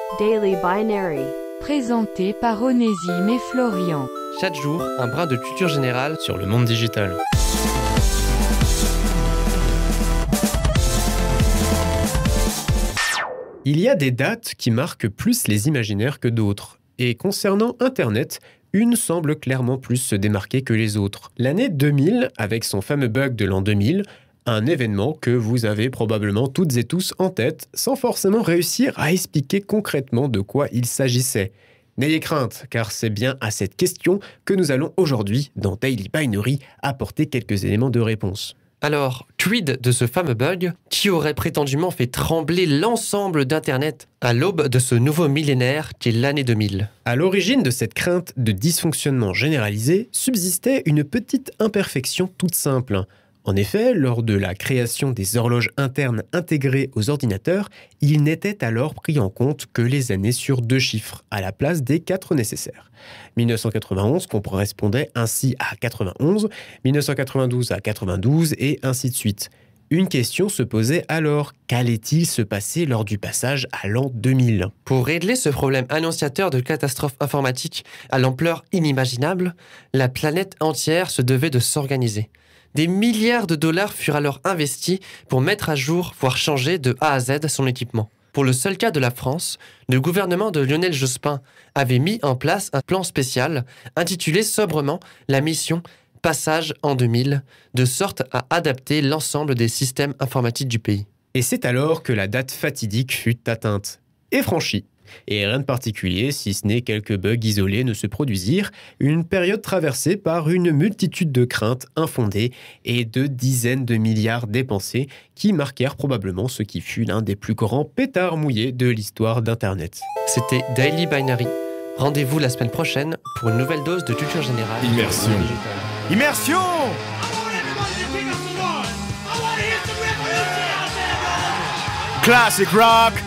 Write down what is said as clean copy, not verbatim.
Daily Binary. Présenté par Onésime et Florian. Chaque jour, un brin de culture générale sur le monde digital. Il y a des dates qui marquent plus les imaginaires que d'autres. Et concernant Internet, une semble clairement plus se démarquer que les autres. L'année 2000, avec son fameux bug de l'an 2000, un événement que vous avez probablement toutes et tous en tête, sans forcément réussir à expliquer concrètement de quoi il s'agissait. N'ayez crainte, car c'est bien à cette question que nous allons aujourd'hui, dans Daily Binary, apporter quelques éléments de réponse. Alors, quid de ce fameux bug qui aurait prétendument fait trembler l'ensemble d'Internet à l'aube de ce nouveau millénaire qui est l'année 2000 ? À l'origine de cette crainte de dysfonctionnement généralisé subsistait une petite imperfection toute simple. En effet, lors de la création des horloges internes intégrées aux ordinateurs, il n'était alors pris en compte que les années sur 2 chiffres, à la place des 4 nécessaires. 1991 correspondait ainsi à 91, 1992 à 92 et ainsi de suite. Une question se posait alors, qu'allait-il se passer lors du passage à l'an 2000 ? Pour régler ce problème annonciateur de catastrophe informatique à l'ampleur inimaginable, la planète entière se devait de s'organiser. Des milliards de dollars furent alors investis pour mettre à jour, voire changer de A à Z son équipement. Pour le seul cas de la France, le gouvernement de Lionel Jospin avait mis en place un plan spécial intitulé sobrement la mission Passage en 2000, de sorte à adapter l'ensemble des systèmes informatiques du pays. Et c'est alors que la date fatidique fut atteinte et franchie. Et rien de particulier, si ce n'est quelques bugs isolés ne se produisirent, une période traversée par une multitude de craintes infondées et de dizaines de milliards dépensés qui marquèrent probablement ce qui fut l'un des plus grands pétards mouillés de l'histoire d'Internet. C'était Daily Binary. Rendez-vous la semaine prochaine pour une nouvelle dose de culture générale. Immersion. Immersion! Classic rock!